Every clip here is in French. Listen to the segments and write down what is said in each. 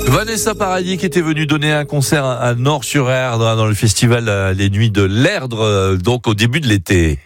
Vanessa Paradis qui était venue donner un concert à Nord-sur-Erdre dans le festival Les Nuits de l'Erdre, donc au début de l'été.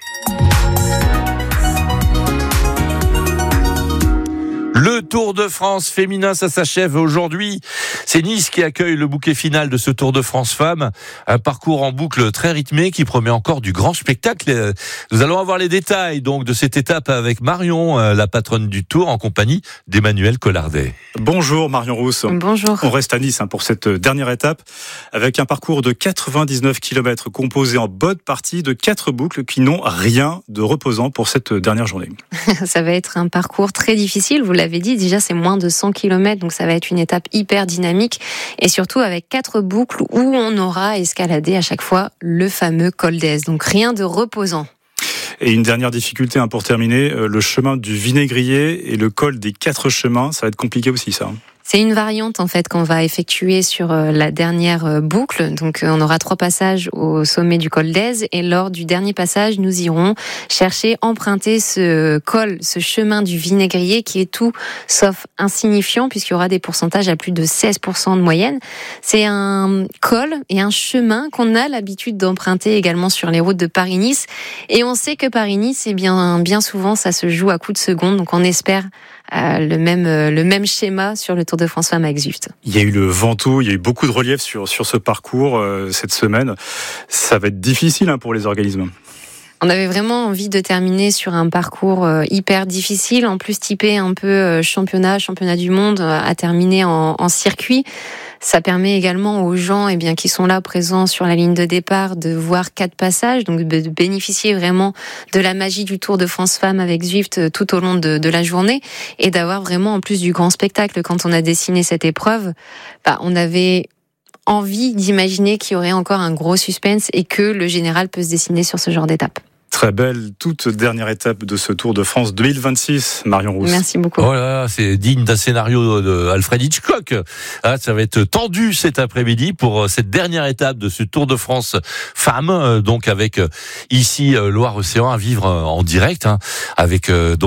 Le Tour de France féminin, ça s'achève aujourd'hui. C'est Nice qui accueille le bouquet final de ce Tour de France femmes. Un parcours en boucle très rythmé qui promet encore du grand spectacle. Nous allons avoir les détails donc de cette étape avec Marion, la patronne du Tour, en compagnie d'Emmanuel Collardet. Bonjour Marion Rousse. Bonjour. On reste à Nice pour cette dernière étape avec un parcours de 99 km composé en bonne partie de 4 boucles qui n'ont rien de reposant pour cette dernière journée. Ça va être un parcours très difficile, vous l'avez dit, déjà c'est moins de 100 km, donc ça va être une étape hyper dynamique et surtout avec 4 boucles où on aura escaladé à chaque fois le fameux col d'Èze, donc rien de reposant. Et une dernière difficulté pour terminer, le chemin du Vinaigrier et le col des 4 chemins, ça va être compliqué aussi ça. C'est une variante en fait qu'on va effectuer sur la dernière boucle. Donc on aura 3 passages au sommet du col d'Èze et lors du dernier passage, nous irons chercher, emprunter ce col, ce chemin du Vinaigrier qui est tout sauf insignifiant puisqu'il y aura des pourcentages à plus de 16% de moyenne. C'est un col et un chemin qu'on a l'habitude d'emprunter également sur les routes de Paris-Nice. Et on sait que Paris-Nice, bien souvent, ça se joue à coups de seconde. Donc on espère le même schéma sur le Tour de France Femmes avec Zwift. Il y a eu le Ventoux, il y a eu beaucoup de relief sur ce parcours cette semaine. Ça va être difficile pour les organismes. On avait vraiment envie de terminer sur un parcours hyper difficile, en plus typé un peu championnat du monde, à terminer en circuit. Ça permet également aux gens qui sont là présents sur la ligne de départ de voir 4 passages, donc de bénéficier vraiment de la magie du Tour de France Femmes avec Zwift tout au long de la journée et d'avoir vraiment en plus du grand spectacle. Quand on a dessiné cette épreuve, on avait envie d'imaginer qu'il y aurait encore un gros suspense et que le général peut se dessiner sur ce genre d'étape. Très belle, toute dernière étape de ce Tour de France 2026, Marion Rousse. Merci beaucoup. Oh là là, c'est digne d'un scénario de Alfred Hitchcock. Ça va être tendu cet après-midi pour cette dernière étape de ce Tour de France femmes, donc avec ici Loire-Océan à vivre en direct, avec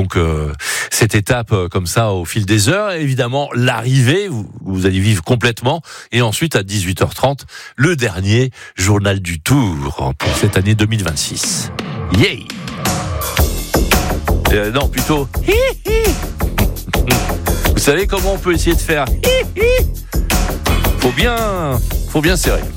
cette étape comme ça au fil des heures. Évidemment, l'arrivée, vous allez vivre complètement, et ensuite à 18h30, le dernier journal du Tour pour cette année 2026. Yay! Non, plutôt. Vous savez comment on peut essayer de faire? Faut bien serrer.